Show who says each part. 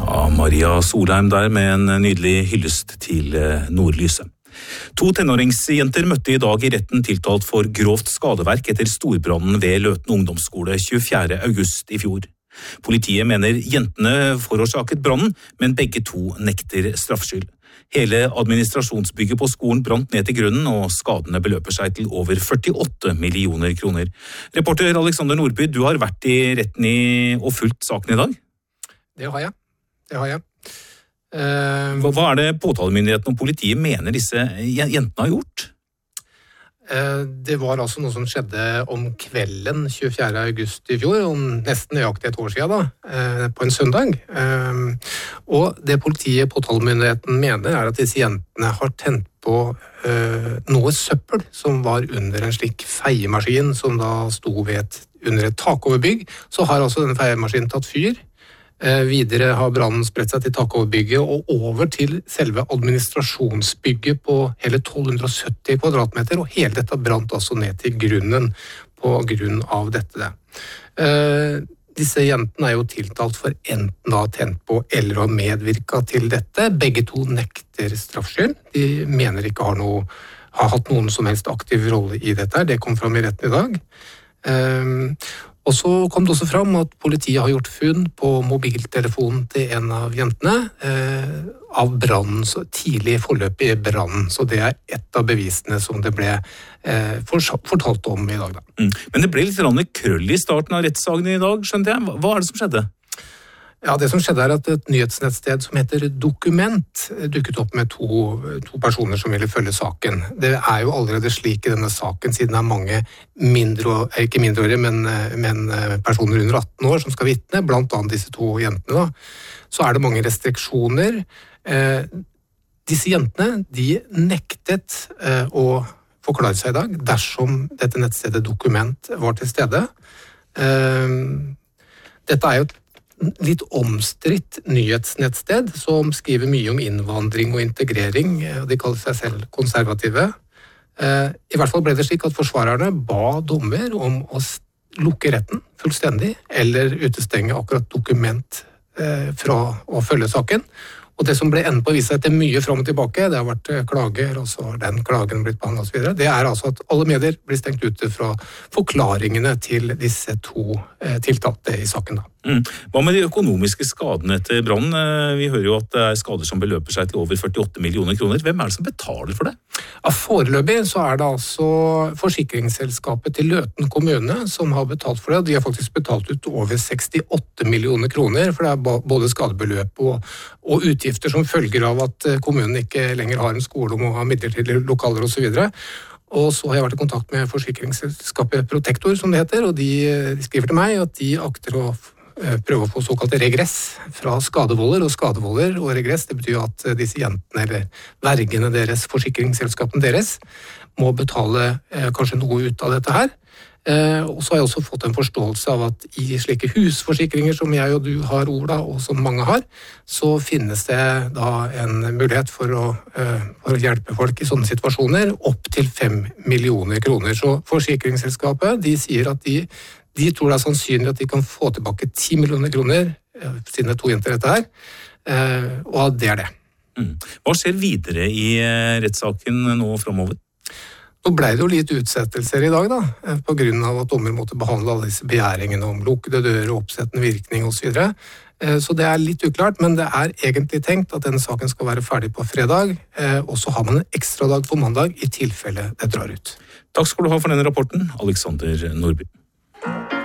Speaker 1: Ja, Maria Solheim der med en nydelig hyllest til nordlyset. 2 tenåringsjenter møtte i dag i retten tiltalt for grovt skadeverk etter storbrannen ved Løten ungdomsskole 24. august i fjor. Politiet mener jentene forårsaket brannen, men begge 2 nekter straffskyld. Hele administrasjonsbygget på skolen brant ned til grunnen, og skadene beløper seg til over 48 millioner kroner. Reporter Alexander Nordby, du har vært i retten og fulgt saken i dag?
Speaker 2: Det har jeg.
Speaker 1: Hva er det påtalemyndigheten og politiet mener disse jentene har gjort?
Speaker 2: Det var altså noe som skjedde om kvelden 24. august i fjor, om nesten nøyaktig et år siden på en søndag. Og det politiet påtalemyndigheten mener er at disse jentene har tent på noe søppel som var under en slik feiemaskin som da sto under et takoverbygg. Så har altså denne feiemaskinen tatt fyr. Videre har brannen spredt seg til takoverbygget og over til selve administrasjonsbygget på hele 1270 kvadratmeter, og hele dette brant altså ned til grunnen på grunn av dette. Disse jentene er jo tiltalt for enten da tent på eller å medvirka til dette. Begge 2 nekter straffskyld. De mener ikke har hatt noen som helst aktiv rolle i dette. Det kom fram i retten i dag. Og så kom det også fram at politiet har gjort funn på mobiltelefonen til en av jentene av brannen, tidlig forløp i brannen. Så det er et av bevisene som det ble fortalt om i dag. Da.
Speaker 1: Men det ble litt krøll i starten av rettssaken i dag, skjønte jeg. Hva er det som skjedde?
Speaker 2: Ja, det som skjedde er at et nyhetsnettsted som heter Dokument dukket opp med to personer som ville følge saken. Det er jo allerede slik i denne saken, siden det er mange ikke mindreårige, men personer under 18 år som skal vitne, blant annet disse 2 jentene. Da. Så er det mange restriksjoner. Disse jentene, de nektet å forklare seg i dag dersom dette nettstedet Dokument var til stede. Dette er jo et litt omstridt nyhetsnettsted som skriver mye om innvandring og integrering, og de kaller seg selv konservative. I hvert fall ble det slik at forsvarerne ba dommer om å lukke retten fullstendig, eller utestenge akkurat Dokument fra å følge saken. Og det som ble enden på å vise seg etter mye fram og tilbake, det har vært klager, og så har den klagen blitt behandlet og så videre. Det er altså at alle medier blir stengt ute fra forklaringene til disse 2 tiltalte i saken. Da.
Speaker 1: Hva med de økonomiske skadene etter brannen? Vi hører jo at det er skader som beløper seg til over 48 millioner kroner. Hvem er det som betaler for det?
Speaker 2: Ja, foreløpig så er det altså forsikringsselskapet til Løten kommune som har betalt for det. De har faktisk betalt ut over 68 millioner kroner, for det er både skadebeløp og utgifter som følger av at kommunen ikke lenger har en skole om å ha midlertidige lokaler og så videre. Og så har jeg vært i kontakt med forsikringsselskapet Protektor, som det heter, og de skriver til meg at de akter å prøve å få såkalt regress fra skadevolder, og skadevolder og regress, det betyr at disse jentene eller vergene deres, forsikringsselskapen deres, må betale kanskje noe ut av dette her. Og så har jeg også fått en forståelse av at i slike husforsikringer som jeg og du har, Ola, og som mange har, så finnes det da en mulighet for å hjelpe folk i sånne situasjoner opp til 5 millioner kroner. Så forsikringsselskapet, de sier at de tror det er sannsynlig at de kan få tilbake 10 millioner kroner, siden det er 2 jenter dette her, og det er det.
Speaker 1: Hva skjer videre i rettssaken nå fremover?
Speaker 2: Nå ble det jo litt utsettelser i dag, da, på grunn av at dommer måtte behandle alle disse begjæringene om lukkede dører, oppsettende virkning og så videre. Så det er litt uklart, men det er egentlig tenkt at denne saken skal være ferdig på fredag, og så har man en ekstra dag på mandag i tilfelle det drar ut.
Speaker 1: Takk skal du ha for denne rapporten, Alexander Nordby.